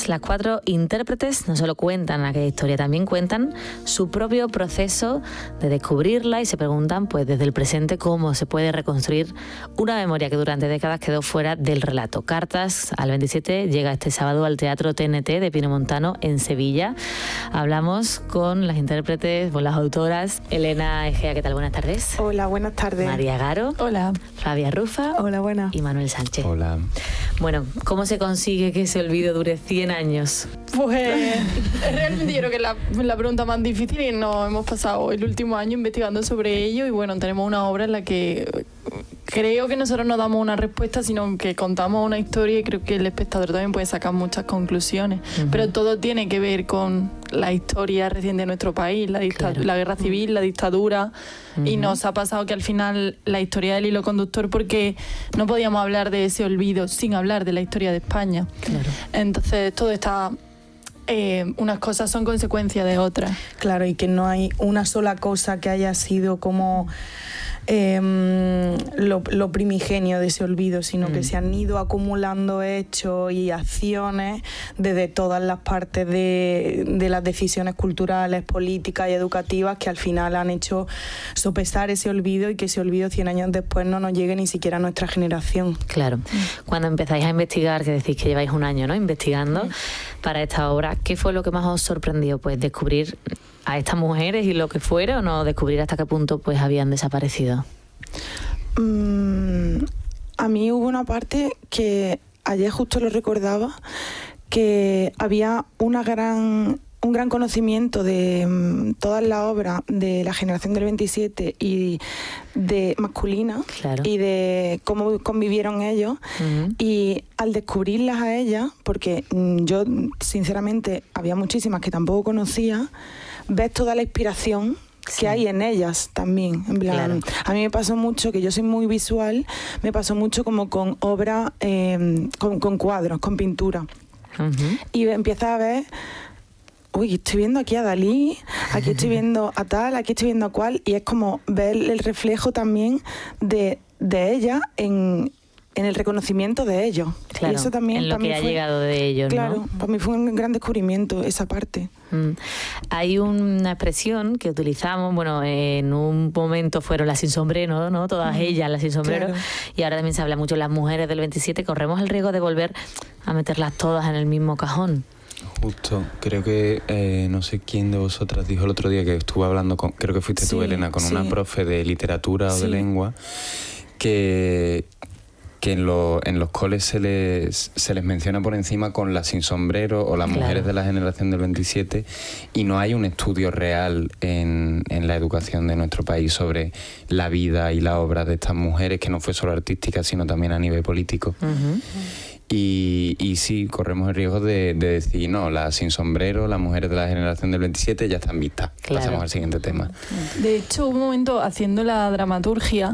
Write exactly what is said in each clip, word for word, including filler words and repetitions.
Además, las cuatro intérpretes no solo cuentan aquella historia, también cuentan su propio proceso de descubrirla y se preguntan, pues desde el presente, cómo se puede reconstruir una memoria que durante décadas quedó fuera del relato. Cartas al veintisiete llega este sábado al Teatro T N T de Pinomontano en Sevilla. Hablamos con las intérpretes, con las autoras. Elena Egea, ¿qué tal? Buenas tardes. Hola, buenas tardes. María Garo. Hola. Flavia Rufa. Hola, buenas. Y Manuel Sánchez. Hola. Bueno, ¿cómo se consigue que ese olvido dure cien años? Pues realmente yo creo que es la, la pregunta más difícil y nos hemos pasado el último año investigando sobre ello y bueno, tenemos una obra en la que creo que nosotros no damos una respuesta, sino que contamos una historia y creo que el espectador también puede sacar muchas conclusiones. Uh-huh. Pero todo tiene que ver con la historia reciente de nuestro país, la, dicta- claro. la guerra civil, la dictadura. Uh-huh. Y nos ha pasado que al final la historia del hilo conductor, porque no podíamos hablar de ese olvido sin hablar de la historia de España. Claro. Entonces todo está... Eh, unas cosas son consecuencia de otras. Claro, y que no hay una sola cosa que haya sido como eh, lo, lo primigenio de ese olvido, sino mm. que se han ido acumulando hechos y acciones desde todas las partes de, de las decisiones culturales, políticas y educativas que al final han hecho sopesar ese olvido y que ese olvido cien años después no nos llegue ni siquiera a nuestra generación. Claro. Cuando empezáis a investigar, que decís que lleváis un año, ¿no?, investigando mm. para esta obra, ¿qué fue lo que más os sorprendió? Pues descubrir a estas mujeres y lo que fuera, o no descubrir hasta qué punto pues habían desaparecido. Mm, a mí hubo una parte que ayer justo lo recordaba, que había una gran un gran conocimiento de um, todas las obras de la generación del veintisiete y de masculina, claro. y de cómo convivieron ellos. Uh-huh. Y al descubrirlas a ellas, porque mm, yo sinceramente había muchísimas que tampoco conocía, ves toda la inspiración sí. que hay en ellas también. En plan, claro. A mí me pasó mucho, que yo soy muy visual, me pasó mucho como con obras, eh, con, con cuadros, con pintura. Uh-huh. Y empiezas a ver... Uy, estoy viendo aquí a Dalí, aquí estoy viendo a tal, aquí estoy viendo a cual, y es como ver el reflejo también de, de ella en, en el reconocimiento de ellos. Claro, y eso también, en lo que ha fue, llegado de ellos, claro, ¿no? Para mí fue un gran descubrimiento esa parte. Mm. Hay una expresión que utilizamos, bueno, en un momento fueron las sin sombrero, ¿no? Todas mm. ellas, las sin sombrero, claro. y ahora también se habla mucho de las mujeres del veintisiete, corremos el riesgo de volver a meterlas todas en el mismo cajón. Justo, creo que eh, no sé quién de vosotras dijo el otro día que estuve hablando con, creo que fuiste sí, tú, Elena, con sí. una profe de literatura sí. o de lengua, que, que en, lo, en los coles se les, se les menciona por encima con las sin sombrero o las claro. mujeres de la generación del veintisiete, y no hay un estudio real en, en la educación de nuestro país sobre la vida y la obra de estas mujeres, que no fue solo artística, sino también a nivel político. Uh-huh. Y, y sí, corremos el riesgo de, de decir, no, las sin sombrero, las mujeres de la generación del veintisiete ya están vistas. Claro. Pasamos al siguiente tema. De hecho, hubo un momento haciendo la dramaturgia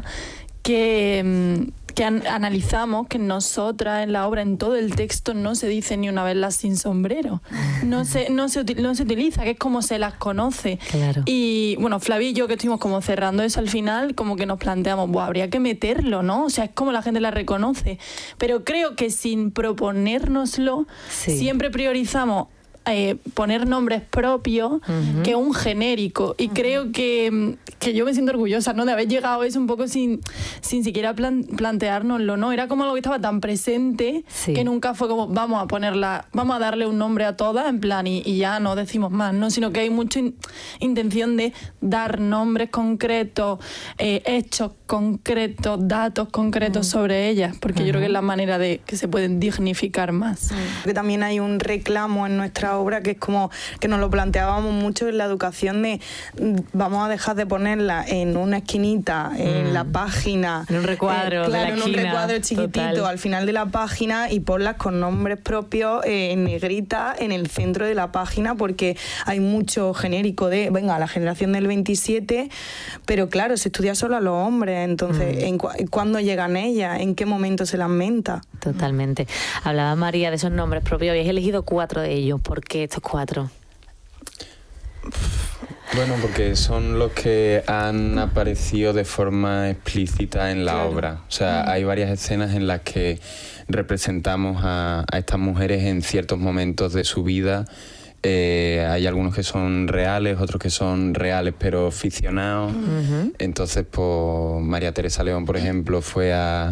que, que an- analizamos que nosotras en la obra, en todo el texto, no se dice ni una vez las sin sombrero. No se, no se, uti- no se utiliza, que es como se las conoce. Claro. Y bueno, Flavia y yo, que estuvimos como cerrando eso al final, como que nos planteamos, Buah, habría que meterlo, ¿no? O sea, es como la gente la reconoce. Pero creo que sin proponérnoslo, sí. siempre priorizamos Eh, poner nombres propios uh-huh. que un genérico, y uh-huh. creo que, que yo me siento orgullosa, ¿no?, de haber llegado a eso un poco sin, sin siquiera plan, planteárnoslo, ¿no? Era como algo que estaba tan presente sí. que nunca fue como vamos a ponerla, vamos a darle un nombre a todas en plan y, y ya no decimos más, ¿no? Sino que hay mucha in, intención de dar nombres concretos, eh, hechos concretos, datos concretos uh-huh. sobre ellas, porque uh-huh. yo creo que es la manera de que se pueden dignificar más. Uh-huh. Que también hay un reclamo en nuestra obra que es como que nos lo planteábamos mucho en la educación de vamos a dejar de ponerla en una esquinita, mm. en la página, en un recuadro, eh, claro, de la en esquina, un recuadro chiquitito total. Al final de la página, y ponlas con nombres propios eh, en negrita en el centro de la página, porque hay mucho genérico de venga, la generación del veintisiete, pero claro, se estudia solo a los hombres, entonces mm. ¿en cu- ¿cuándo llegan ellas? ¿En qué momento se las menta? Totalmente. Hablaba María de esos nombres propios, habéis elegido cuatro de ellos. ¿Por qué estos cuatro? Bueno, porque son los que han aparecido de forma explícita en la claro. obra. O sea, hay varias escenas en las que representamos a, a estas mujeres en ciertos momentos de su vida. Eh, hay algunos que son reales, otros que son reales pero ficcionados. Uh-huh. Entonces, pues, María Teresa León, por ejemplo, fue a,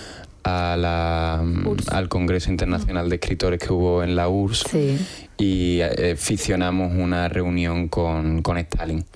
a la, al Congreso Internacional de Escritores que hubo en la U R S S sí. y eh, ficcionamos una reunión con, con Stalin.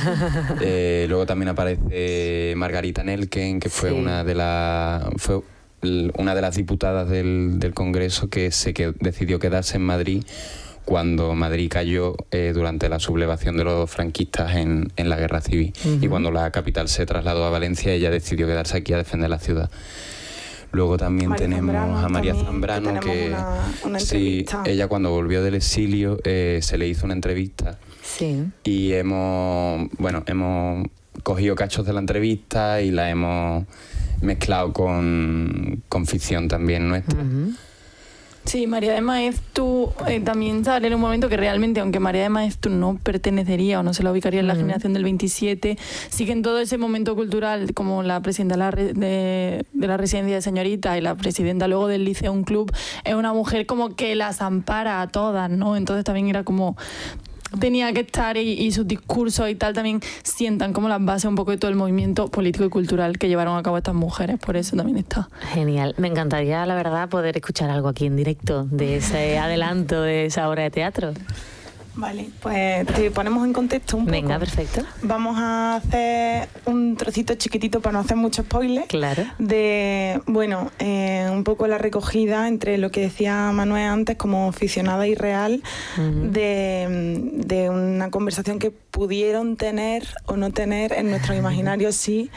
eh, luego también aparece Margarita Nelken, que fue sí. una de las... fue una de las diputadas del, del Congreso que se que decidió quedarse en Madrid cuando Madrid cayó eh, durante la sublevación de los franquistas en, en la Guerra Civil. Uh-huh. Y cuando la capital se trasladó a Valencia, ella decidió quedarse aquí a defender la ciudad. Luego también María tenemos Zambrano, a María también, Zambrano, que, que una, una sí, ella cuando volvió del exilio eh, se le hizo una entrevista. Sí. Y hemos, bueno, hemos cogido cachos de la entrevista y la hemos mezclado con, con ficción también nuestra. Uh-huh. Sí, María de Maeztu eh, también sale en un momento que realmente, aunque María de Maeztu no pertenecería o no se la ubicaría en la uh-huh. generación del veintisiete, sí que en todo ese momento cultural, como la presidenta de la, re, de, de la residencia de señorita y la presidenta luego del Liceum Club, es una mujer como que las ampara a todas, ¿no? Entonces también era como... tenía que estar y, y sus discursos y tal también sientan como las bases un poco de todo el movimiento político y cultural que llevaron a cabo estas mujeres, por eso también está. Genial, me encantaría la verdad poder escuchar algo aquí en directo de ese adelanto de esa obra de teatro. Vale, pues te ponemos en contexto un poco. Venga, perfecto. Vamos a hacer un trocito chiquitito para no hacer mucho spoiler. Claro. De, bueno, eh, un poco la recogida entre lo que decía Manuel antes como ficcionada y real, uh-huh. de, de una conversación que pudieron tener o no tener en nuestro imaginario, sí,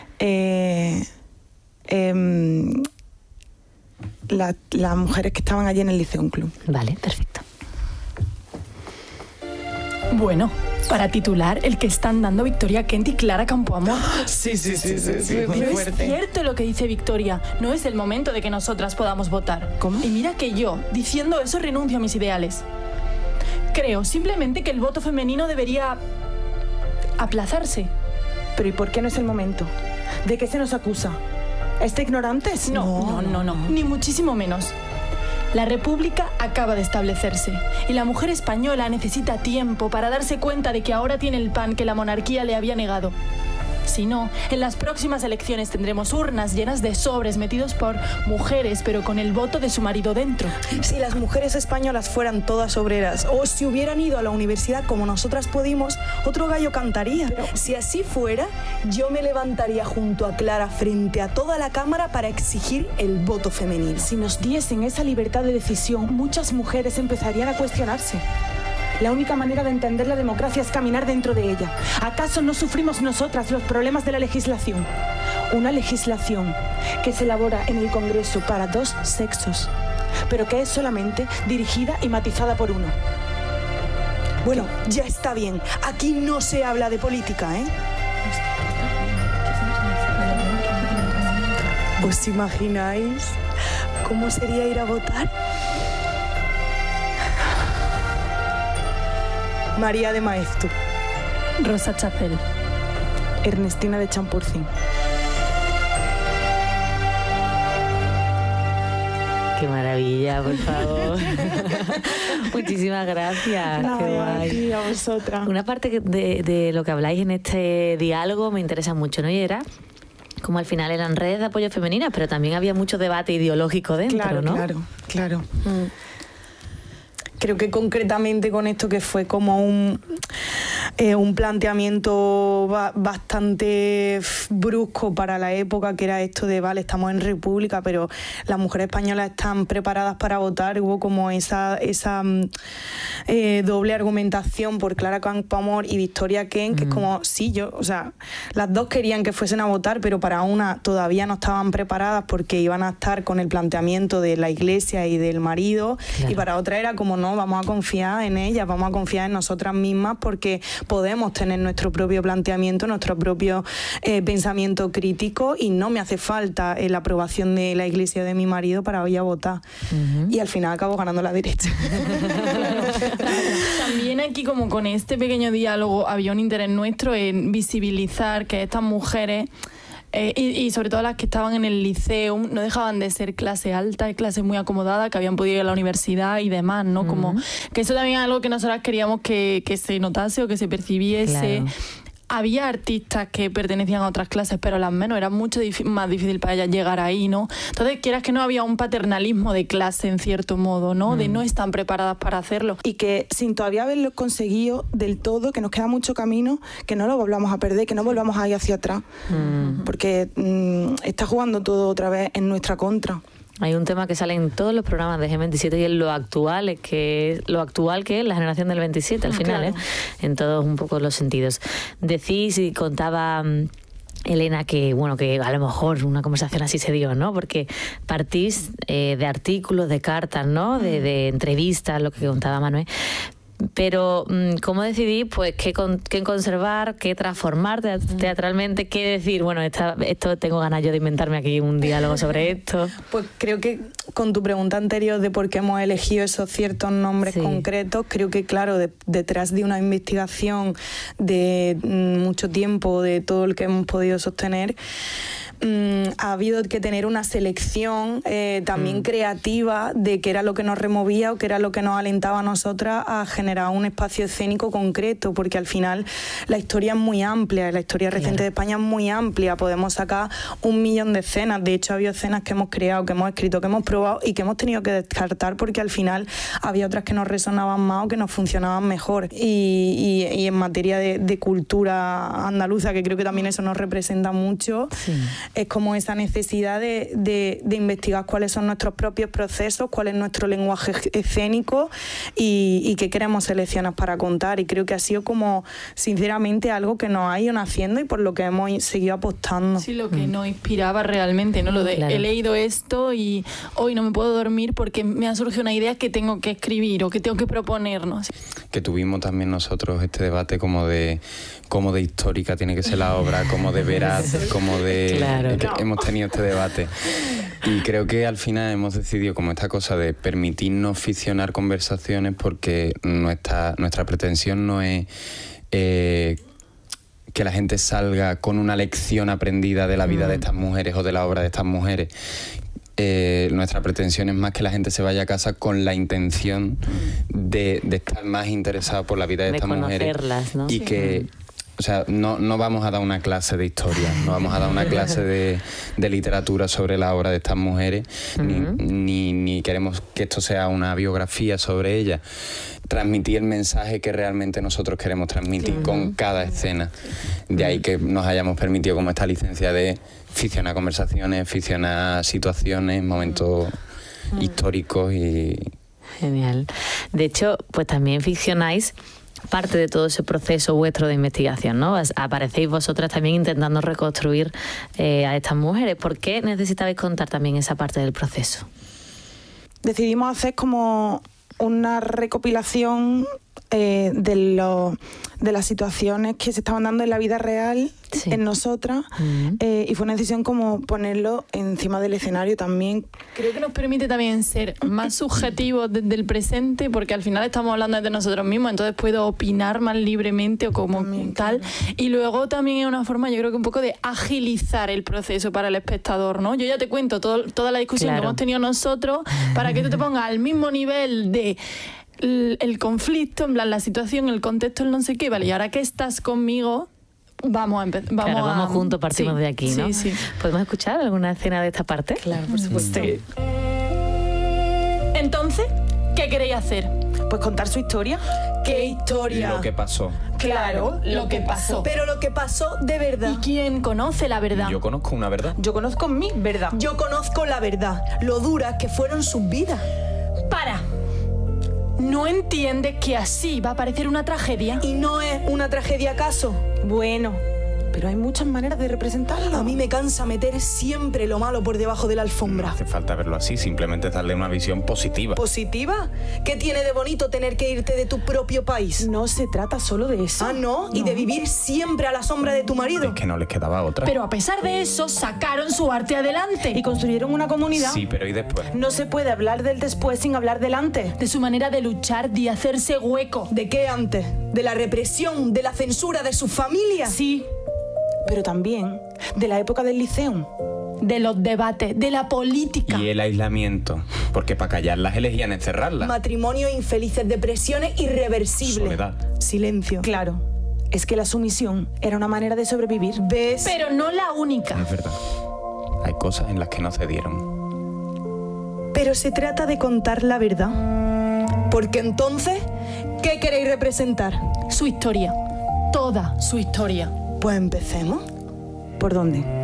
eh, eh, la, las mujeres que estaban allí en el Liceum Club. Vale, perfecto. Bueno, para titular, el que están dando Victoria Kent y Clara Campoamor. Sí, sí, sí, sí, sí, muy Pero fuerte. Es cierto lo que dice Victoria, no es el momento de que nosotras podamos votar. ¿Cómo? Y mira que yo, diciendo eso, renuncio a mis ideales. Creo simplemente que el voto femenino debería aplazarse. Pero ¿y por qué no es el momento? ¿De qué se nos acusa? ¿Es de ignorantes? No, no, no, no, no, ni muchísimo menos. La República acaba de establecerse y la mujer española necesita tiempo para darse cuenta de que ahora tiene el pan que la monarquía le había negado. Si no, en las próximas elecciones tendremos urnas llenas de sobres metidos por mujeres, pero con el voto de su marido dentro. Si las mujeres españolas fueran todas obreras o si hubieran ido a la universidad como nosotras pudimos, otro gallo cantaría. Pero si así fuera, yo me levantaría junto a Clara frente a toda la Cámara para exigir el voto femenino. Si nos diesen esa libertad de decisión, muchas mujeres empezarían a cuestionarse. La única manera de entender la democracia es caminar dentro de ella. ¿Acaso no sufrimos nosotras los problemas de la legislación? Una legislación que se elabora en el Congreso para dos sexos, pero que es solamente dirigida y matizada por uno. Bueno, ya está bien. Aquí no se habla de política, ¿eh? ¿Os imagináis cómo sería ir a votar? María de Maeztu, Rosa Chacel, Ernestina de Champurcín. Qué maravilla, por favor. Muchísimas gracias. No, Qué guay. a vosotras. Una parte de, de lo que habláis en este diálogo me interesa mucho, ¿no? Y era como al final eran redes de apoyo femeninas, pero también había mucho debate ideológico dentro, claro, ¿no? Claro, claro. Mm. Creo que concretamente con esto que fue como un, eh, un planteamiento ba- bastante brusco para la época, que era esto de, vale, estamos en república, pero las mujeres españolas están preparadas para votar. Hubo como esa, esa eh, doble argumentación por Clara Campoamor y Victoria Kent, que mm. es como, sí, yo, o sea, las dos querían que fuesen a votar, pero para una todavía no estaban preparadas porque iban a estar con el planteamiento de la iglesia y del marido, claro. Y para otra era como, no, vamos a confiar en ellas, vamos a confiar en nosotras mismas porque podemos tener nuestro propio planteamiento, nuestro propio eh, pensamiento crítico, y no me hace falta eh, la aprobación de la iglesia de mi marido para ir a votar. Uh-huh. Y al final acabo ganando la derecha. También aquí, como con este pequeño diálogo, había un interés nuestro en visibilizar que estas mujeres, Eh, y, y sobre todo las que estaban en el liceo, no dejaban de ser clase alta, clase muy acomodada, que habían podido ir a la universidad y demás, ¿no? Como uh-huh. que eso también es algo que nosotras queríamos que, que se notase o que se percibiese. Claro. Había artistas que pertenecían a otras clases, pero las menos, era mucho dif- más difícil para ellas llegar ahí, ¿no? Entonces, quieras que no, había un paternalismo de clase, en cierto modo, ¿no? Mm. De no están preparadas para hacerlo. Y que sin todavía haberlo conseguido del todo, que nos queda mucho camino, que no lo volvamos a perder, que no volvamos a ir hacia atrás. Mm. Porque mm, está jugando todo otra vez en nuestra contra. Hay un tema que sale en todos los programas de G veintisiete y es lo actual, es que lo actual que es la generación del veintisiete al final, claro. ¿eh? En todos un poco los sentidos. Decís y contaba Elena que bueno que a lo mejor una conversación así se dio, ¿no? Porque partís eh, de artículos, de cartas, ¿no? De, de entrevistas, lo que contaba Manuel. Pero, ¿cómo decidí pues qué, con, qué conservar, qué transformar teatralmente, qué decir? Bueno, esta, esto tengo ganas yo de inventarme aquí un diálogo sobre esto. Pues creo que con tu pregunta anterior de por qué hemos elegido esos ciertos nombres sí. concretos, creo que claro, de, detrás de una investigación de mucho tiempo, de todo el que hemos podido sostener, Mm, ha habido que tener una selección eh, también mm. creativa de qué era lo que nos removía o qué era lo que nos alentaba a nosotras a generar un espacio escénico concreto, porque al final la historia es muy amplia, la historia reciente claro. de España es muy amplia, podemos sacar un millón de escenas, de hecho ha habido escenas que hemos creado, que hemos escrito, que hemos probado y que hemos tenido que descartar porque al final había otras que nos resonaban más o que nos funcionaban mejor. Y, y, y en materia de, de cultura andaluza, que creo que también eso nos representa mucho, sí. es como esa necesidad de, de, de investigar cuáles son nuestros propios procesos, cuál es nuestro lenguaje escénico y, y qué queremos seleccionar para contar. Y creo que ha sido como, sinceramente, algo que nos ha ido naciendo y por lo que hemos seguido apostando. Sí, lo que mm. nos inspiraba realmente, ¿no? Lo de claro. he leído esto y hoy no me puedo dormir porque me ha surgido una idea que tengo que escribir o que tengo que proponernos. Que tuvimos también nosotros este debate como de cómo de histórica tiene que ser la obra, cómo de veraz, cómo de... Claro. Que hemos tenido este debate y creo que al final hemos decidido como esta cosa de permitirnos ficcionar conversaciones porque nuestra, nuestra pretensión no es eh, que la gente salga con una lección aprendida de la vida mm. de estas mujeres o de la obra de estas mujeres. Eh, nuestra pretensión es más que la gente se vaya a casa con la intención de, de estar más interesada por la vida de, de estas mujeres, ¿no? Y sí. que o sea, no, no vamos a dar una clase de historia, no vamos a dar una clase de, de literatura sobre la obra de estas mujeres, uh-huh. ni, ni, ni queremos que esto sea una biografía sobre ellas. Transmitir el mensaje que realmente nosotros queremos transmitir uh-huh. con cada escena. De ahí que nos hayamos permitido como esta licencia de ficcionar conversaciones, ficcionar situaciones, momentos uh-huh. históricos y... Genial. De hecho, pues también ficcionáis parte de todo ese proceso vuestro de investigación, ¿no? Aparecéis vosotras también intentando reconstruir eh, a estas mujeres. ¿Por qué necesitabais contar también esa parte del proceso? Decidimos hacer como una recopilación eh, de, lo, de las situaciones que se estaban dando en la vida real sí. en nosotras uh-huh. eh, y fue una decisión como ponerlo encima del escenario también. Creo que nos permite también ser más subjetivos desde el presente porque al final estamos hablando de nosotros mismos, entonces puedo opinar más libremente o como también, tal claro. y luego también es una forma, yo creo que un poco de agilizar el proceso para el espectador, ¿no? Yo ya te cuento todo, toda la discusión claro. que hemos tenido nosotros para que tú te pongas al mismo nivel de el, el conflicto, en plan la situación, el contexto, el no sé qué, vale, y ahora que estás conmigo vamos a empezar, vamos, claro, vamos a, juntos, partimos sí, de aquí, ¿no? Sí, sí. ¿Podemos escuchar alguna escena de esta parte? Claro, por supuesto. Sí. Entonces, ¿qué queréis hacer? Pues contar su historia. ¿Qué historia? Lo que pasó. Claro, lo que pasó. Pero lo que pasó de verdad. ¿Y quién conoce la verdad? Yo conozco una verdad. Yo conozco mi verdad. Yo conozco la verdad, lo duras que fueron sus vidas. Para. ¿No entiendes que así va a parecer una tragedia? ¿Y no es una tragedia acaso? Bueno, Pero hay muchas maneras de representarlo. A mí me cansa meter siempre lo malo por debajo de la alfombra. No hace falta verlo así, simplemente darle una visión positiva. ¿Positiva? ¿Qué tiene de bonito tener que irte de tu propio país? No se trata solo de eso. Ah, ¿no? ¿Y de vivir siempre a la sombra de tu marido? Es que no les quedaba otra. Pero a pesar de eso, sacaron su arte adelante. Y construyeron una comunidad. Sí, pero ¿y después? No se puede hablar del después sin hablar del antes. De su manera de luchar, de hacerse hueco. ¿De qué antes? ¿De la represión? ¿De la censura de su familia? Sí, Pero también de la época del Liceum. de los debates, de la política. Y el aislamiento, porque para callarlas elegían encerrarlas. Matrimonios infelices, depresiones irreversibles. Soledad. Silencio. Claro, es que la sumisión era una manera de sobrevivir. ¿Ves? Pero no la única. Es verdad. Hay cosas en las que no cedieron. Pero se trata de contar la verdad. Porque entonces, ¿qué queréis representar? Su historia. Toda su historia. Pues empecemos. ¿Por dónde?